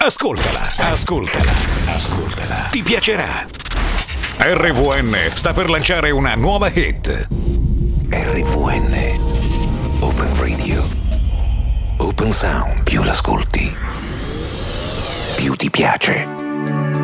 Ascoltala. Ti piacerà. RVN sta per lanciare una nuova hit. RVN Open Radio. Open Sound. Più l'ascolti, più ti piace.